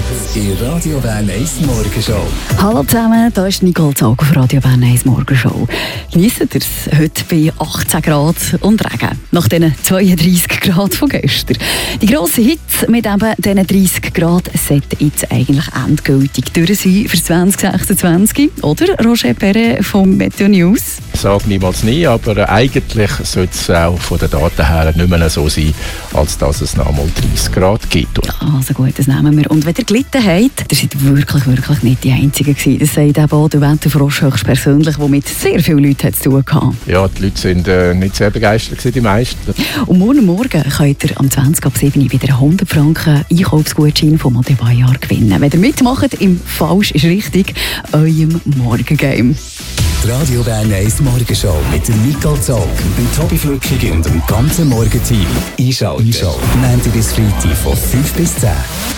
Heute in Radio Bern 1 Morgenshow. Hallo zusammen, hier ist Nicole Zog auf Radio Bern 1 Morgenshow. Geniessen ihr es heute bei 18 Grad und Regen, nach diesen 32 Grad von gestern. Die grosse Hitze mit eben diesen 30 Grad sollte jetzt eigentlich endgültig durch sein für 2026, oder? Roger Perret vom Meteo News. Sag niemals nie, aber eigentlich sollte es auch von den Daten her nicht mehr so sein, als dass es noch einmal 30 Grad gibt. Also gut, das nehmen wir. Und wenn ihr gelitten habt, ihr seid wirklich nicht die Einzigen gewesen. Das sagt eben auch der Wetterfrosch höchstpersönlich, der mit sehr vielen Leuten zu tun hatte. Ja, die Leute sind nicht sehr begeistert gewesen, die meisten. Und morgen könnt ihr am 20 ab 7 wieder 100 Franken Einkaufsgutschein vom Adebayor gewinnen. Wenn ihr mitmacht, im Falsch ist richtig, eurem Morgengame. Die Radio Bern 1 Morgenshow mit der Nicole Zog, dem Tobi Flückig und dem ganzen Morgenteam. Einschalten. Montag bis Freitag von 5 bis 10.